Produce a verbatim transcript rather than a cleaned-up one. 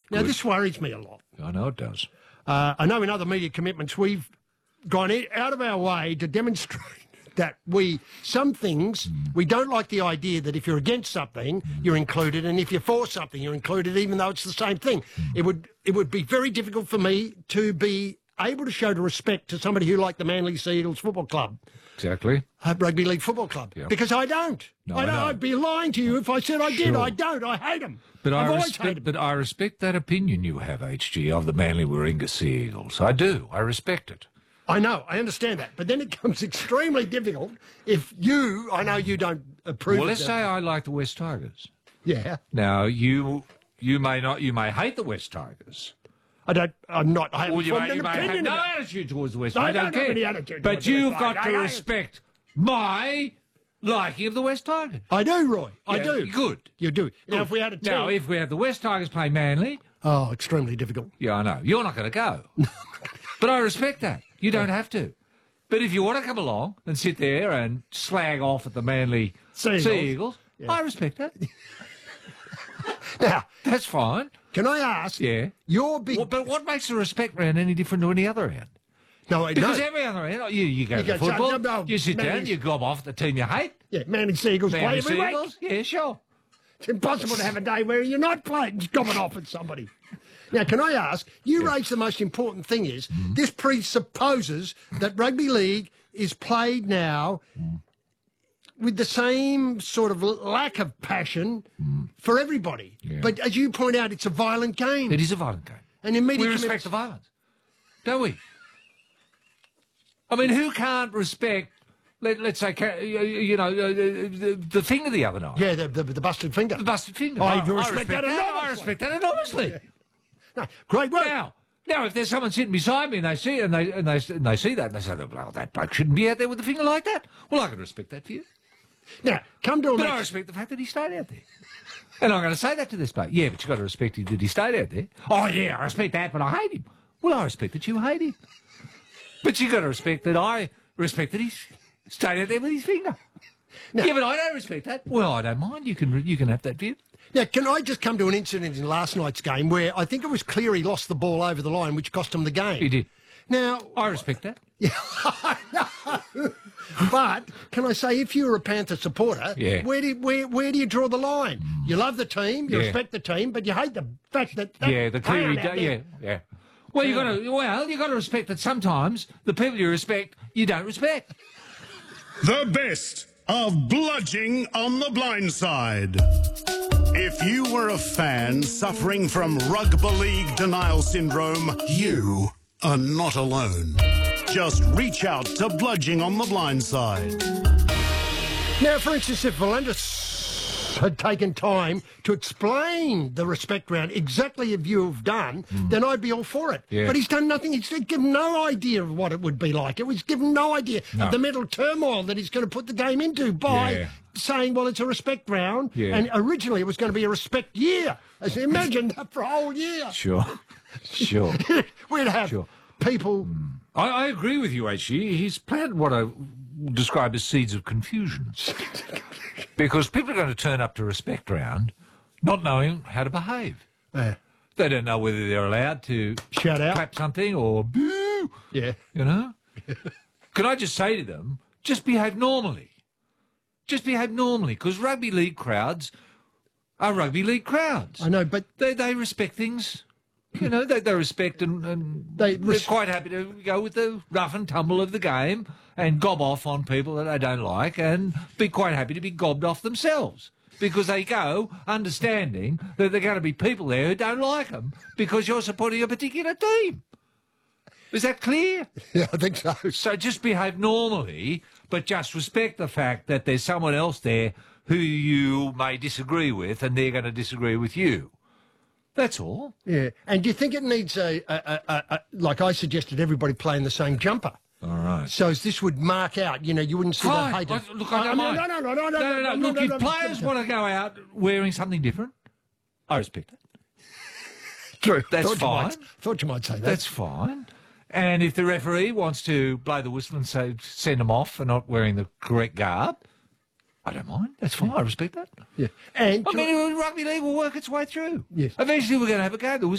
Now, Good. this worries me a lot. I know it does. Uh, I know in other media commitments we've gone i- out of our way to demonstrate that we, some things, we don't like the idea that if you're against something, you're included, and if you're for something, you're included, even though it's the same thing. It would it would be very difficult for me to be able to show the respect to somebody who like the Manly Sea Eagles Football Club, Exactly. uh, Rugby League Football Club, Yeah. because I don't. No, I I don't. know. I'd be lying to you if I said I did. Sure. I don't. I hate them. But I've I always respect, hated but I respect that opinion you have, H G, of the Manly Warringah Sea Eagles. I do. I respect it. I know, I understand that, but then it becomes extremely difficult if you, I know you don't approve Well, of let's that. say I like the West Tigers. Yeah, Now, you you may not, you may hate the West Tigers. I don't, I'm not, I haven't Or you formed may, an you may have opinion no about it. attitude towards the West I Tigers. don't I have don't any care. attitude But towards the you've West got Tigers. to I- I- respect my liking of the West Tigers. I do, Roy, I Yeah, do. Good. You do. Now, if we had a team... Now, if we have the West Tigers play Manly, Oh, extremely difficult. yeah, I know. You're not going to go. But I respect that. You don't have to. But if you want to come along and sit there and slag off at the Manly Sea Sea Eagles. Eagles, I respect that. Now, That's fine. can I ask, Yeah. your big... Well, but what makes the respect round any different to any other round? no, I Because know. every other round, you, you go You to go, football, no, no, you sit down, Manly's- you gob off at the team you hate. Yeah, Manly Sea Eagles play Manly every Sea week. Eagles, yeah, sure. It's impossible to have a day where you're not playing, gobbing off at somebody. Now, can I ask, you raised the most important thing is, Mm-hmm. this presupposes that rugby league is played now with the same sort of lack of passion for everybody. Mm. Yeah. But as you point out, it's a violent game. It is a violent game. And in media We respect commits- the violence, don't we? I mean, who can't respect, let, let's say, ca- you you know, uh, the, the finger the other night? Yeah, the, the, the busted finger. The busted finger. I I, respect that I enormously. respect that enormously. No, great work. Now, now, if there's someone sitting beside me and they see and they and they and they see that and they say, "Well, that bloke shouldn't be out there with a finger like that." Well, I can respect that for you, Now, come to a but I match. respect the fact that he stayed out there. And I'm going to say that to this bloke. Yeah, but you've got to respect him that he stayed out there. Oh yeah, I respect that, but I hate him. Well, I respect that you hate him, but you've got to respect that I respect that he stayed out there with his finger. Now- yeah, but I don't respect that. Well, I don't mind. You can you can have that view. Now, can I just come to an incident in last night's game where I think it was clear he lost the ball over the line, which cost him the game. He did. Now, I respect that. but can I say, if you're a Panther supporter, Yeah. where do where where do you draw the line? You love the team, you Yeah. respect the team, but you hate the fact that, that Yeah, the clear. clown out Yeah, there- yeah. Well, you got to. Well, you got to respect that sometimes the people you respect, you don't respect. The best of Bludging on the Blind Side. If you were a fan suffering from rugby league denial syndrome, you are not alone. Just reach out to Bludging on the Blind Side. Now, for instance, if Valentis had taken time to explain the respect round exactly as you've done, then I'd be all for it. Yeah. But he's done nothing. He's given no idea of what it would be like. It was given no idea No. of the mental turmoil that he's going to put the game into by Yeah. saying, well, it's a respect round. Yeah. And originally it was going to be a respect year. As imagine that for a whole year. Sure, sure. We'd have Sure. people... I, I agree with you, H G. He's planted what I would describe as seeds of confusion. Because people are going to turn up to respect round not knowing how to behave. Uh, They don't know whether they're allowed to shout out. clap something or boo, Yeah. you know? Can I just say to them, just behave normally. Just behave normally, because rugby league crowds are rugby league crowds. I know, but They they respect things. You know, they, they respect and, and They they, are res- quite happy to go with the rough and tumble of the game and gob off on people that they don't like and be quite happy to be gobbed off themselves. Because they go understanding that there are going to be people there who don't like them because you're supporting a particular team. Is that clear? yeah, I think so. So just behave normally, but just respect the fact that there's someone else there who you may disagree with and they're going to disagree with you. That's all. Yeah, and do you think it needs a, a, a, a, a like I suggested, everybody playing the same jumper? All right. So as this would mark out, you know, you wouldn't see Fine. that hated. I- Look, I don't mean, mind. no, no, no, no, no, no, no, no. no, Look, no, if no, players no. want to go out wearing something different, I respect it. True. That's thought fine. You might, thought you might say that. That's fine. And if the referee wants to blow the whistle and say send them off for not wearing the correct garb, I don't mind. That's fine. I respect that. yeah. And I mean, rugby league will work its way through. Yes. Eventually, we're going to have a go. The